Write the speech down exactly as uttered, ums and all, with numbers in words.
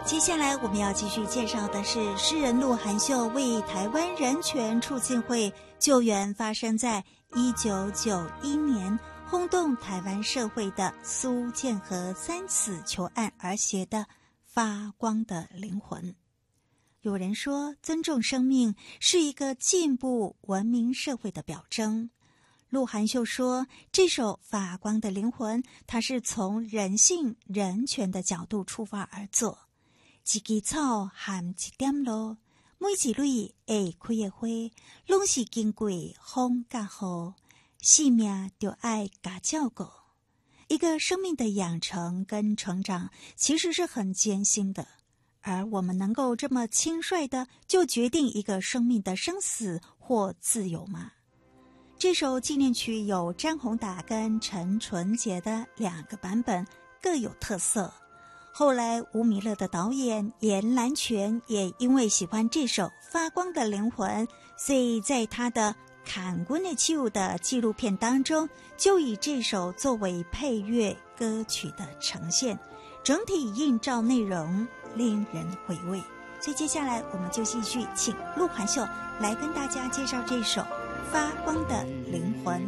接下来我们要继续介绍的是诗人鹿晗秀为台湾人权促进会救援发生在一九九一年轰动台湾社会的苏建和三死囚案而写的《发光的灵魂》。有人说，尊重生命是一个进步文明社会的表征。鹿晗秀说，这首《发光的灵魂》它是从人性人权的角度出发而作。一枝草含一点露，每一蕊会开的花，拢是经过风甲雨，生命就爱加照顾。一个生命的养成跟成长其实是很艰辛的，而我们能够这么轻率的就决定一个生命的生死或自由吗？这首纪念曲有詹宏达跟陈纯洁的两个版本，各有特色。后来吴米勒的导演严兰泉也因为喜欢这首《发光的灵魂》，所以在他的砍棍的器物的纪录片当中，就以这首作为配乐歌曲的呈现，整体映照内容令人回味。所以接下来我们就继续请鹿晗秀来跟大家介绍这首《发光的灵魂》。